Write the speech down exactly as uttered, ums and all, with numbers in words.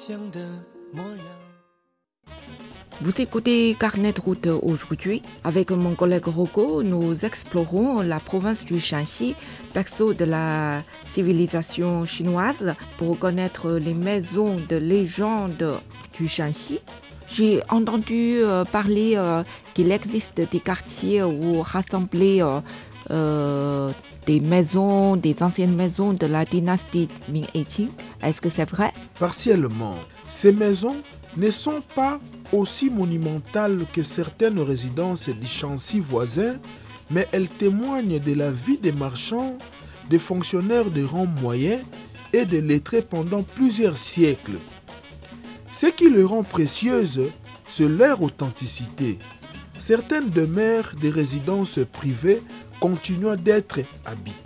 Vous écoutez Carnet de route aujourd'hui. Avec mon collègue Rocco, nous explorons la province du Shanxi, berceau de la civilisation chinoise, pour connaître les maisons de légende du Shanxi. J'ai entendu euh, parler euh, qu'il existe des quartiers où rassembler euh, euh, des maisons, des anciennes maisons de la dynastie Ming et Qing. Est-ce que c'est vrai? Partiellement. Ces maisons ne sont pas aussi monumentales que certaines résidences du Shanxi voisin, mais elles témoignent de la vie des marchands, des fonctionnaires de rang moyen et des lettrés pendant plusieurs siècles. Ce qui les rend précieuses, c'est leur authenticité. Certaines demeures des résidences privées continuent d'être habitées.